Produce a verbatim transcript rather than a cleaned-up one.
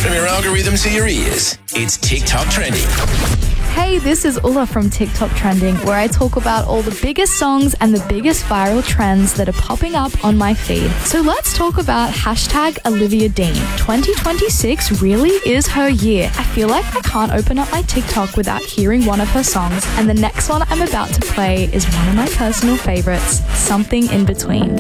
From your algorithm to your ears, it's TikTok Trending. Hey, this is Ulla from TikTok Trending, where I talk about all the biggest songs and the biggest viral trends that are popping up on my feed. So let's talk about hashtag Olivia Dean. twenty twenty-six really is her year. I feel like I can't open up my TikTok without hearing one of her songs, and the next one I'm about to play is one of my personal favorites, Something in Between.